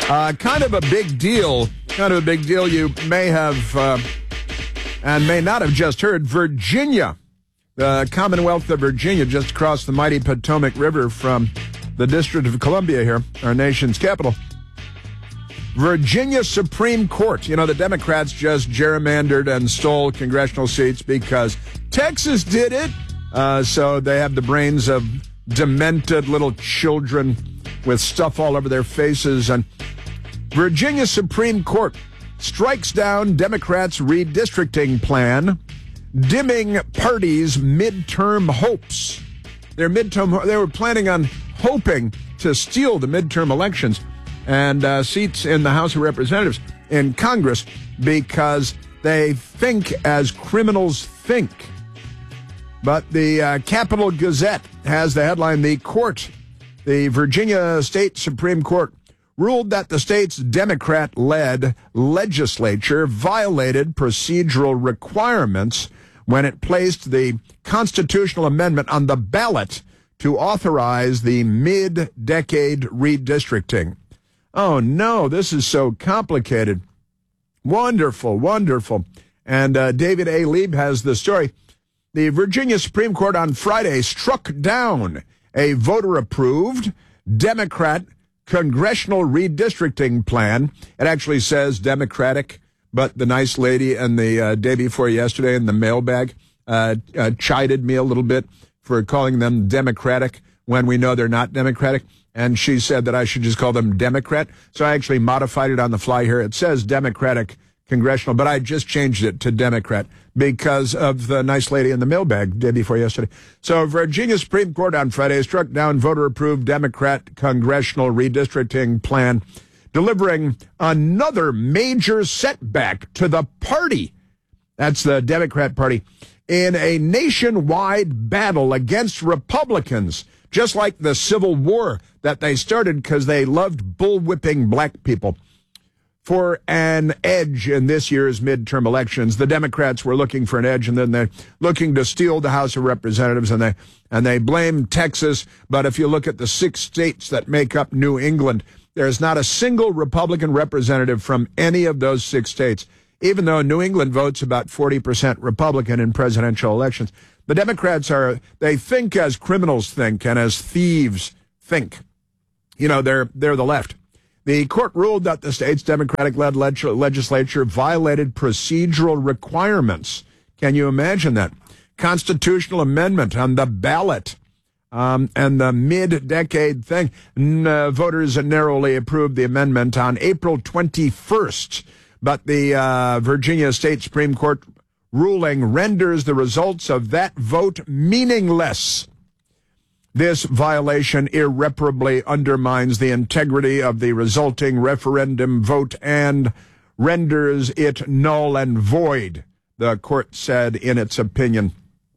Kind of a big deal. Kind of a big deal. You may have and may not have just heard. Virginia, the Commonwealth of Virginia, just across the mighty Potomac River from the District of Columbia here, our nation's capital. Virginia Supreme Court. You know, the Democrats just gerrymandered and stole congressional seats because Texas did it. So they have the brains of demented little children with stuff all over their faces. And Virginia Supreme Court strikes down Democrats' redistricting plan, dimming parties' midterm hopes. They were planning on hoping to steal the midterm elections and seats in the House of Representatives in Congress because they think as criminals think. But the Capital Gazette has the headline, the Virginia State Supreme Court ruled that the state's Democrat-led legislature violated procedural requirements when it placed the constitutional amendment on the ballot to authorize the mid-decade redistricting. Oh, no, this is so complicated. Wonderful, wonderful. And David A. Lieb has the story. The Virginia Supreme Court on Friday struck down a voter-approved Democrat congressional redistricting plan. It actually says Democratic, but the nice lady and the day before yesterday in the mailbag chided me a little bit for calling them Democratic when we know they're not Democratic. And she said that I should just call them Democrat. So I actually modified it on the fly here. It says Democratic Congressional, but I just changed it to Democrat because of the nice lady in the mailbag day before yesterday. So Virginia Supreme Court on Friday struck down voter-approved Democrat congressional redistricting plan, delivering another major setback to the party. That's the Democrat Party in a nationwide battle against Republicans, just like the Civil War that they started because they loved bullwhipping black people. For an edge in this year's midterm elections, the Democrats were looking for an edge, and then they're looking to steal the House of Representatives, and they blame Texas. But if you look at the 6 states that make up New England, there's not a single Republican representative from any of those 6 states, even though New England votes about 40% Republican in presidential elections. The Democrats they think as criminals think and as thieves think. You know, they're the left. The court ruled that the state's Democratic-led legislature violated procedural requirements. Can you imagine that? Constitutional amendment on the ballot and the mid-decade thing. Voters narrowly approved the amendment on April 21st, but the Virginia State Supreme Court ruling renders the results of that vote meaningless. This violation irreparably undermines the integrity of the resulting referendum vote and renders it null and void, the court said in its opinion.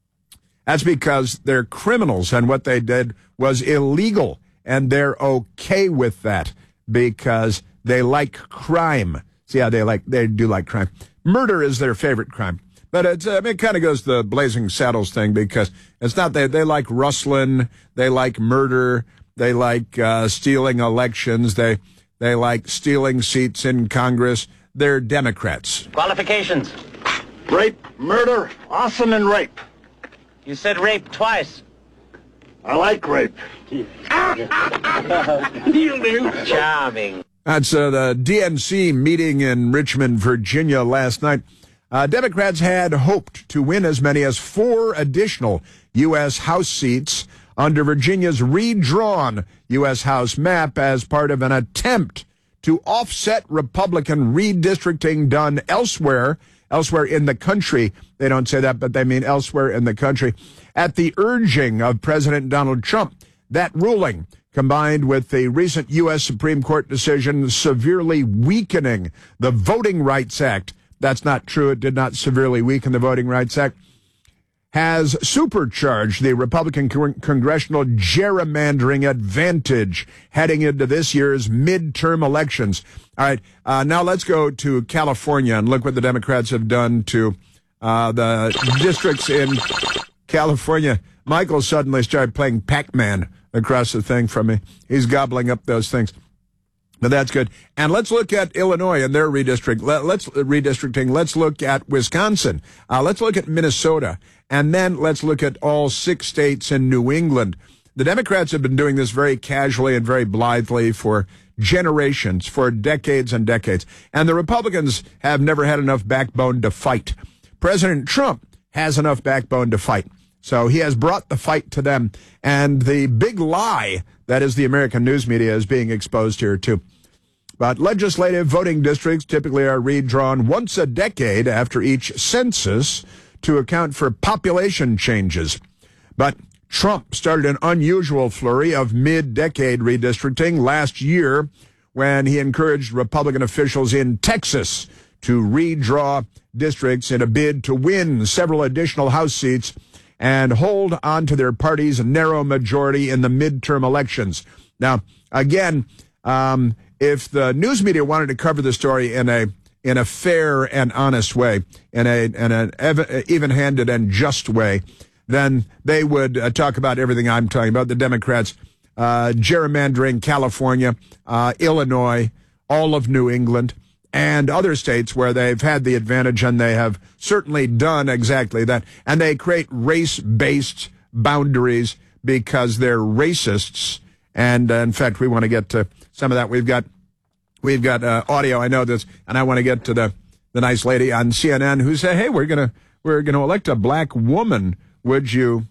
That's because they're criminals and what they did was illegal, and they're okay with that because they like crime. See how they do like crime. Murder is their favorite crime. But it kind of goes the Blazing Saddles thing because it's not they like rustling, they like murder, they like stealing elections, they like stealing seats in Congress. They're Democrats. Qualifications. Rape, murder, arson, and rape. You said rape twice. I like rape. You'll do. Charming. That's the DNC meeting in Richmond, Virginia last night. Democrats had hoped to win as many as 4 additional U.S. House seats under Virginia's redrawn U.S. House map as part of an attempt to offset Republican redistricting done elsewhere in the country. They don't say that, but they mean elsewhere in the country. At the urging of President Donald Trump, that ruling, combined with the recent U.S. Supreme Court decision severely weakening the Voting Rights Act, that's not true. It did not severely weaken the Voting Rights Act, has supercharged the Republican congressional gerrymandering advantage heading into this year's midterm elections. All right, now let's go to California and look what the Democrats have done to the districts in California. Michael suddenly started playing Pac-Man across the thing from me. He's gobbling up those things. But that's good. And let's look at Illinois and their redistricting. Let's look at Wisconsin. Let's look at Minnesota. And then let's look at all 6 states in New England. The Democrats have been doing this very casually and very blithely for generations, for decades and decades. And the Republicans have never had enough backbone to fight. President Trump has enough backbone to fight. So he has brought the fight to them. And the big lie that is the American news media is being exposed here, too. But legislative voting districts typically are redrawn once a decade after each census to account for population changes. But Trump started an unusual flurry of mid-decade redistricting last year when he encouraged Republican officials in Texas to redraw districts in a bid to win several additional House seats and hold on to their party's narrow majority in the midterm elections. Now, again, if the news media wanted to cover the story in a fair and honest way, in an even-handed and just way, then they would talk about everything I'm talking about. The Democrats gerrymandering California, Illinois, all of New England, and other states where they've had the advantage, and they have certainly done exactly that. And they create race-based boundaries because they're racists. And in fact, we want to get to some of that. We've got audio. I know this, and I want to get to the nice lady on CNN who said, "Hey, we're gonna elect a black woman. Would you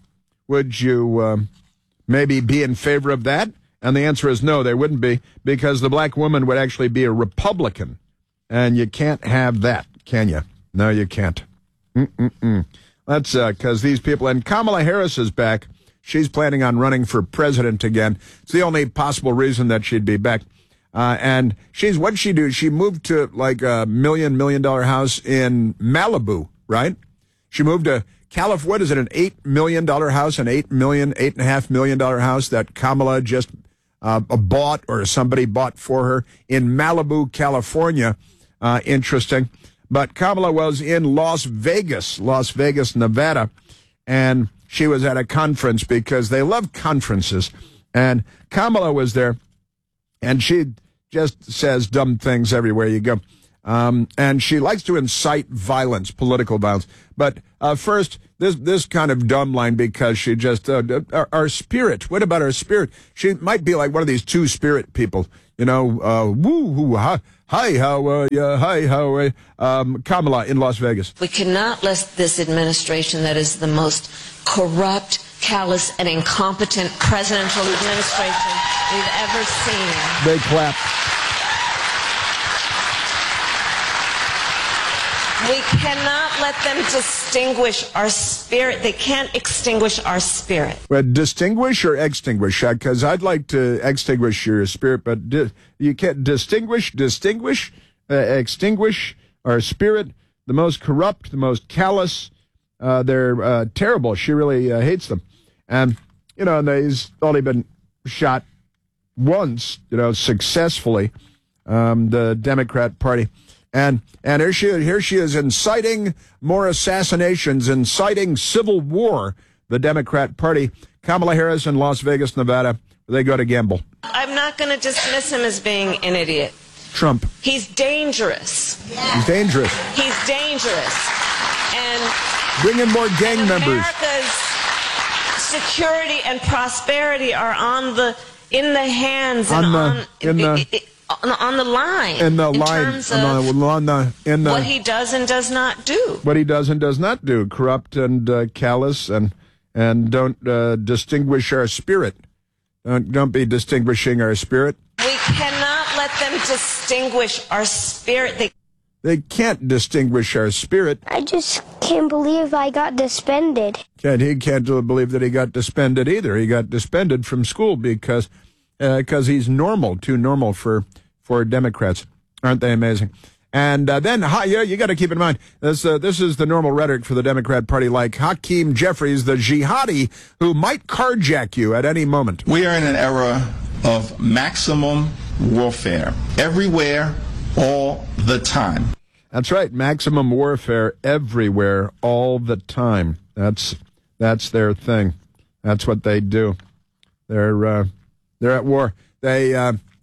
maybe be in favor of that?" And the answer is no, they wouldn't be, because the black woman would actually be a Republican. And you can't have that, can you? No, you can't. That's because these people, and Kamala Harris is back. She's planning on running for president again. It's the only possible reason that she'd be back. And what'd she do? She moved to like a $1 million house in Malibu, right? She moved to California. What is it, an $8 million house, an $8.5 million house that Kamala just bought, or somebody bought for her in Malibu, California. Interesting. But Kamala was in Las Vegas, Nevada, and she was at a conference because they love conferences. And Kamala was there, and she just says dumb things everywhere you go. And she likes to incite violence, political violence. But first, this kind of dumb line, because she just, our spirit, what about our spirit? She might be like one of these two-spirit people, woo-hoo, hi, how are you? Kamala in Las Vegas. We cannot let this administration that is the most corrupt, callous, and incompetent presidential administration we've ever seen. They clap. We cannot let them distinguish our spirit. They can't extinguish our spirit. Well, distinguish or extinguish? Because I'd like to extinguish your spirit, but you can't extinguish our spirit. The most corrupt, the most callous. They're terrible. She really hates them. And, and he's only been shot once, successfully, the Democrat Party. And here she is inciting more assassinations, inciting civil war, the Democrat Party. Kamala Harris in Las Vegas, Nevada, they go to gamble. I'm not going to dismiss him as being an idiot. Trump. He's dangerous. He's dangerous. He's dangerous. And bring in more gang members. America's security and prosperity are in the hands and on the line. In the line. Terms of what he does and does not do. What he does and does not do. Corrupt and callous, and don't distinguish our spirit. Don't be distinguishing our spirit. We cannot let them distinguish our spirit. They can't distinguish our spirit. I just can't believe I got suspended. He can't believe that he got suspended either. He got suspended from school because he's too normal for Democrats. Aren't they amazing? And then, you got to keep in mind, this is the normal rhetoric for the Democrat Party, like Hakeem Jeffries, the jihadi who might carjack you at any moment. We are in an era of maximum warfare, everywhere, all the time. That's right, maximum warfare everywhere, all the time. That's their thing. That's what they do. They're at war. They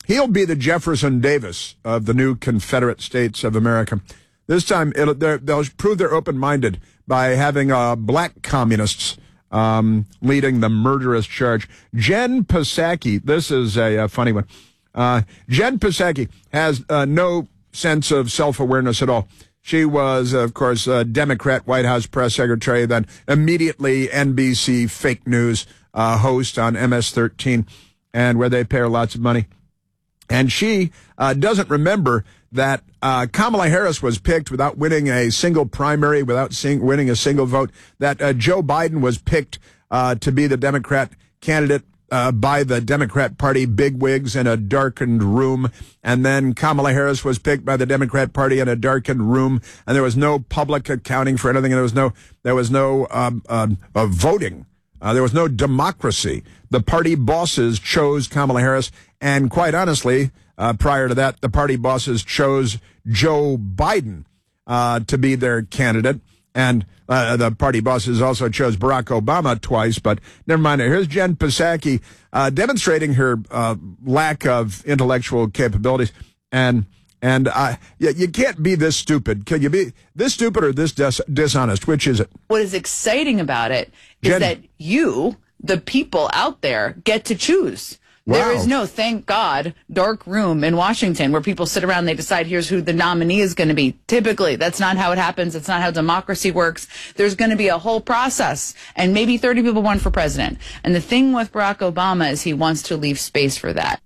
He'll be the Jefferson Davis of the new Confederate States of America. This time, they'll prove they're open-minded by having black communists leading the murderous charge. Jen Psaki, this is a funny one. Jen Psaki has no sense of self-awareness at all. She was, of course, a Democrat White House press secretary, then immediately NBC fake news host on MS-13, and where they pay her lots of money. And she doesn't remember that Kamala Harris was picked without winning a single primary, without winning a single vote, that Joe Biden was picked to be the Democrat candidate by the Democrat Party bigwigs in a darkened room, and then Kamala Harris was picked by the Democrat Party in a darkened room, and there was no public accounting for anything, and there was no voting. There was no democracy. The party bosses chose Kamala Harris, and quite honestly, prior to that, the party bosses chose Joe Biden to be their candidate. And the party bosses also chose Barack Obama twice, but never mind. Here's Jen Psaki demonstrating her lack of intellectual capabilities. And you can't be this stupid. Can you be this stupid or this dishonest? Which is it? What is exciting about it is that you, the people out there, get to choose. Wow. There is no, thank God, dark room in Washington where people sit around and they decide here's who the nominee is going to be. Typically, that's not how it happens. It's not how democracy works. There's going to be a whole process, and maybe 30 people run for president. And the thing with Barack Obama is he wants to leave space for that.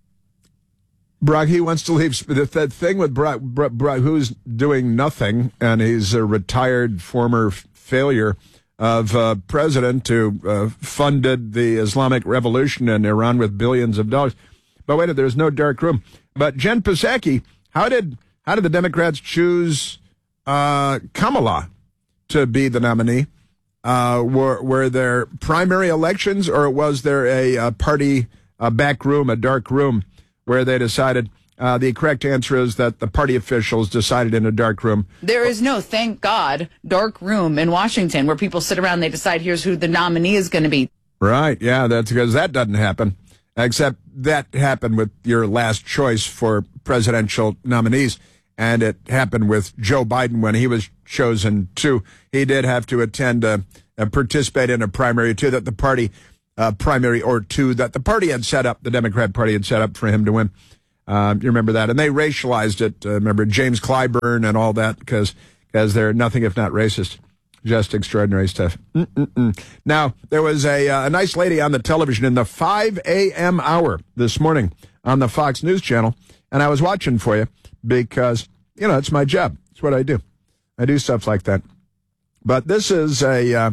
He wants to leave. The thing with Barack, who's doing nothing, and he's a retired former failure of president who funded the Islamic Revolution in Iran with billions of dollars. But wait, there's no dark room. But Jen Psaki, how did the Democrats choose Kamala to be the nominee? Were there primary elections, or was there a party back room, a dark room, where they decided? The correct answer is that the party officials decided in a dark room. There is no, thank God, dark room in Washington where people sit around and they decide here's who the nominee is going to be. Right, yeah, that's because that doesn't happen. Except that happened with your last choice for presidential nominees, and it happened with Joe Biden when he was chosen too. He did have to attend participate in a primary too that the party primary or two that the party had set up, the Democrat Party had set up for him to win. You remember that? And they racialized it. Remember James Clyburn and all that because they're nothing if not racist. Just extraordinary stuff. Now, there was a nice lady on the television in the 5 a.m. hour this morning on the Fox News Channel, and I was watching for you because, it's my job. It's what I do. I do stuff like that. But this is a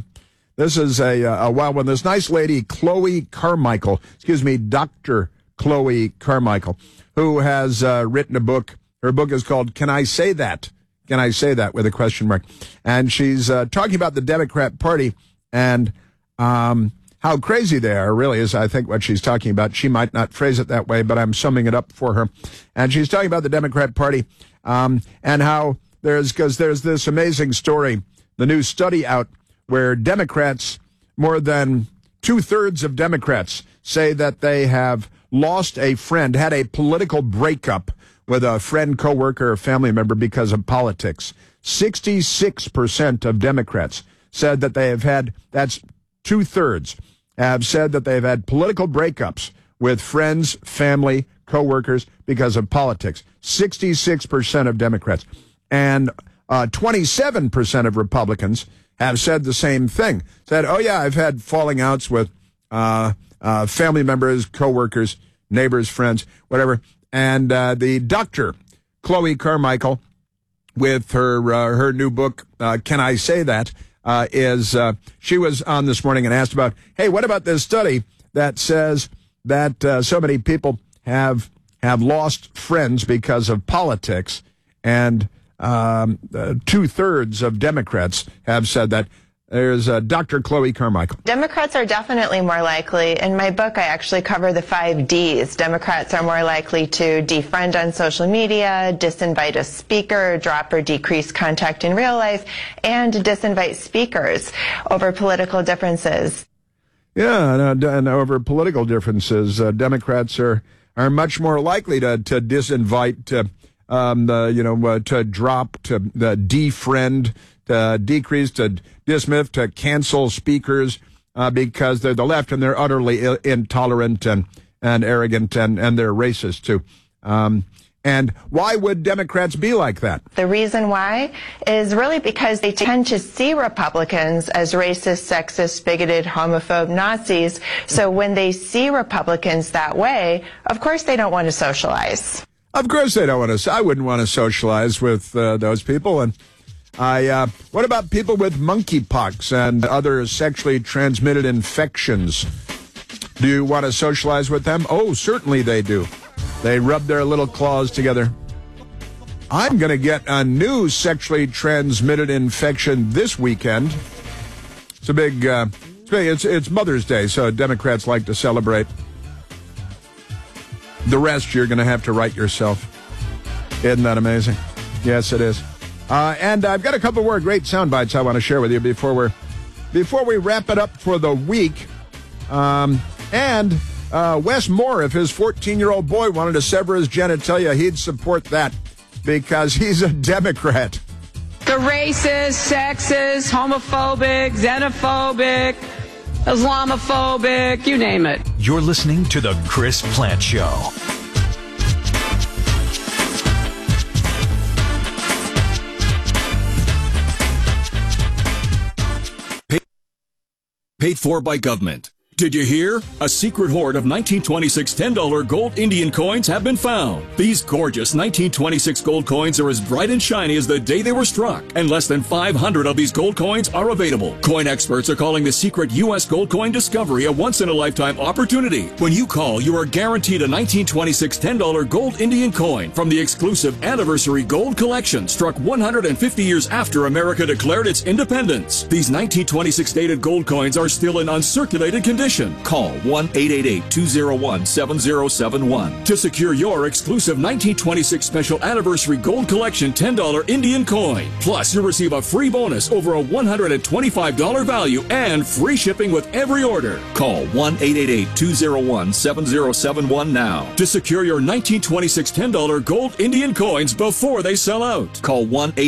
wild one. This nice lady, Chloe Carmichael, Dr. Chloe Carmichael, who has written a book. Her book is called Can I Say That? Can I Say That? With a question mark. And she's talking about the Democrat Party and how crazy they are, really, is I think what she's talking about. She might not phrase it that way, but I'm summing it up for her. And she's talking about the Democrat Party and how there's this amazing story, the new study out, where Democrats, more than 2/3 of Democrats, say that they have lost a friend, had a political breakup with a friend, coworker, or family member because of politics. 66% of Democrats said that they have had, that's 2/3, have said that they've had political breakups with friends, family, coworkers because of politics. 66% of Democrats. And 27% of Republicans have said the same thing. Said, oh yeah, I've had falling outs with family members, coworkers, neighbors, friends, whatever. And the Dr. Chloe Carmichael, with her new book, Can I Say That? She was on this morning and asked about, hey, what about this study that says that so many people have lost friends because of politics, and 2/3 of Democrats have said that. There's Dr. Chloe Carmichael. Democrats are definitely more likely. In my book, I actually cover the 5 Ds. Democrats are more likely to defriend on social media, disinvite a speaker, drop or decrease contact in real life, and disinvite speakers over political differences. Yeah, and over political differences, Democrats are are much more likely to disinvite, to drop, to defriend, to decrease, to dismiss, to cancel speakers because they're the left and they're utterly intolerant and arrogant and they're racist too. And why would Democrats be like that? The reason why is really because they tend to see Republicans as racist, sexist, bigoted, homophobe, Nazis. So when they see Republicans that way, of course they don't want to socialize. Of course they don't want to. I wouldn't want to socialize with those people. And what about people with monkeypox and other sexually transmitted infections? Do you want to socialize with them? Oh, certainly they do. They rub their little claws together. I'm going to get a new sexually transmitted infection this weekend. It's a big, it's Mother's Day, so Democrats like to celebrate. The rest you're going to have to write yourself. Isn't that amazing? Yes, it is. And I've got a couple more great sound bites I want to share with you before we wrap it up for the week. Wes Moore, if his 14-year-old boy wanted to sever his genitalia, he'd support that because he's a Democrat. The racist, sexist, homophobic, xenophobic, Islamophobic, you name it. You're listening to The Chris Plante Show. Paid for by government. Did you hear? A secret hoard of 1926 $10 gold Indian coins have been found. These gorgeous 1926 gold coins are as bright and shiny as the day they were struck, and less than 500 of these gold coins are available. Coin experts are calling the secret U.S. gold coin discovery a once-in-a-lifetime opportunity. When you call, you are guaranteed a 1926 $10 gold Indian coin from the exclusive Anniversary Gold Collection, struck 150 years after America declared its independence. These 1926 dated gold coins are still in uncirculated condition. Call 1-888-201-7071 to secure your exclusive 1926 Special Anniversary Gold Collection $10 Indian coin. Plus, you'll receive a free bonus over a $125 value and free shipping with every order. Call 1-888-201-7071 now to secure your 1926 $10 gold Indian coins before they sell out. Call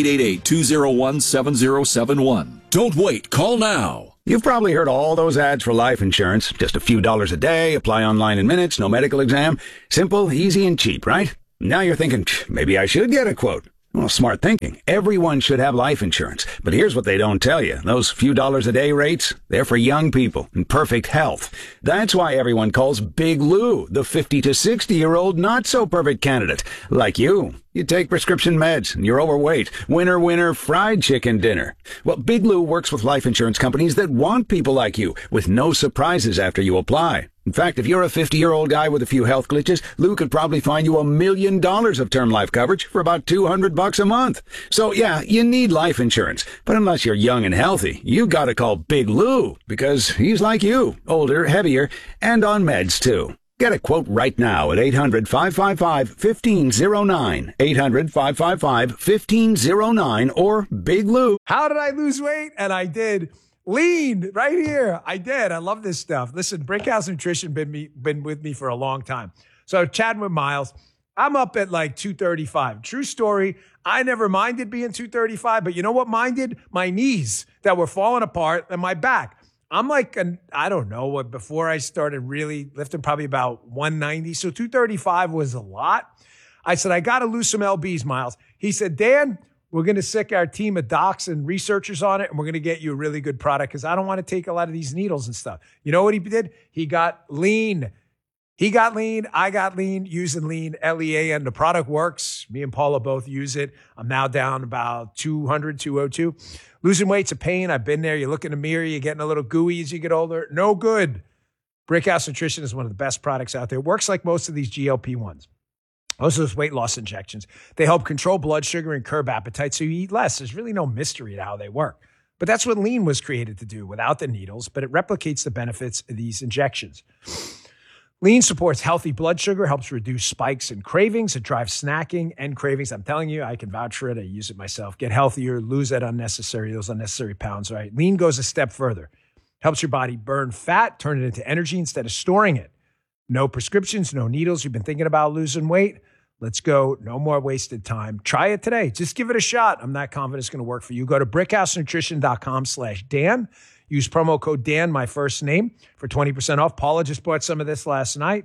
1-888-201-7071. Don't wait. Call now. You've probably heard all those ads for life insurance. Just a few dollars a day, apply online in minutes, no medical exam. Simple, easy, and cheap, right? Now you're thinking, maybe I should get a quote. Well, smart thinking. Everyone should have life insurance. But here's what they don't tell you. Those few dollars a day rates, they're for young people in perfect health. That's why everyone calls Big Lou the 50 to 60-year-old not-so-perfect candidate. Like you. You take prescription meds, and you're overweight. Winner, winner, fried chicken dinner. Well, Big Lou works with life insurance companies that want people like you, with no surprises after you apply. In fact, if you're a 50-year-old guy with a few health glitches, Lou could probably find you $1 million of term life coverage for about $200 a month. So, yeah, you need life insurance. But unless you're young and healthy, you gotta call Big Lou, because he's like you, older, heavier, and on meds, too. Get a quote right now at 800-555-1509, 800-555-1509, or Big Lou. How did I lose weight? And I did. Lean right here. I did. I love this stuff. Listen, Brickhouse Nutrition been with me for a long time. So chatting with Miles, I'm up at like 235. True story. I never minded being 235, but you know what minded? My knees that were falling apart and my back. I'm like, I don't know what, before I started really lifting, probably about 190. So 235 was a lot. I said, I got to lose some LBs, Miles. He said, Dan, we're going to sick our team of docs and researchers on it, and we're going to get you a really good product because I don't want to take a lot of these needles and stuff. You know what he did? He got lean. He got lean. I got lean using lean, Lean. The product works. Me and Paula both use it. I'm now down about 200, 202. Losing weight's a pain. I've been there. You look in the mirror, you're getting a little gooey as you get older. No good. Brickhouse Nutrition is one of the best products out there. It works like most of these GLP-1s. Most of those weight loss injections. They help control blood sugar and curb appetite so you eat less. There's really no mystery to how they work. But that's what lean was created to do without the needles, but it replicates the benefits of these injections. Lean supports healthy blood sugar, helps reduce spikes and cravings. It drives snacking and cravings. I'm telling you, I can vouch for it. I use it myself. Get healthier, lose those unnecessary pounds, right? Lean goes a step further. Helps your body burn fat, turn it into energy instead of storing it. No prescriptions, no needles. You've been thinking about losing weight? Let's go. No more wasted time. Try it today. Just give it a shot. I'm not confident it's going to work for you. Go to brickhousenutrition.com/Dan. Use promo code Dan, my first name, for 20% off. Paula just bought some of this last night.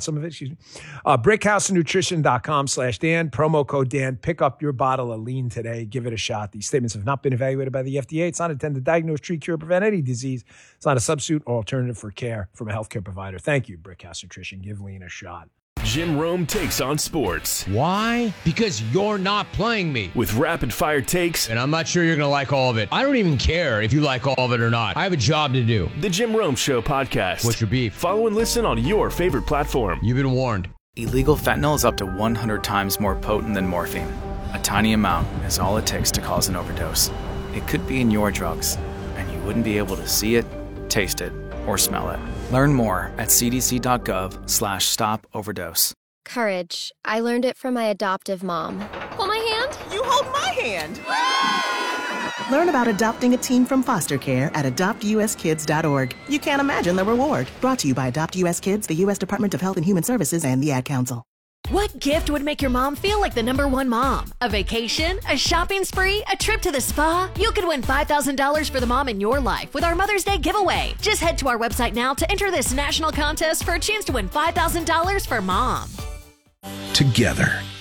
brickhousenutrition.com/Dan. Promo code Dan. Pick up your bottle of lean today. Give it a shot. These statements have not been evaluated by the FDA. It's not intended to diagnose, treat, cure, prevent any disease. It's not a substitute or alternative for care from a healthcare provider. Thank you, Brickhouse Nutrition. Give lean a shot. Jim Rome takes on sports. Why? Because you're not playing me. With rapid-fire takes. And I'm not sure you're going to like all of it. I don't even care if you like all of it or not. I have a job to do. The Jim Rome Show podcast. What's your beef? Follow and listen on your favorite platform. You've been warned. Illegal fentanyl is up to 100 times more potent than morphine. A tiny amount is all it takes to cause an overdose. It could be in your drugs, and you wouldn't be able to see it, taste it, or smell it. Learn more at cdc.gov/stop-overdose. Courage. I learned it from my adoptive mom. Hold my hand. You hold my hand. Learn about adopting a teen from foster care at adoptuskids.org. You can't imagine the reward. Brought to you by Adopt US Kids, the U.S. Department of Health and Human Services, and the Ad Council. What gift would make your mom feel like the #1 mom? A vacation? A shopping spree? A trip to the spa? You could win $5,000 for the mom in your life with our Mother's Day giveaway. Just head to our website now to enter this national contest for a chance to win $5,000 for mom. Together,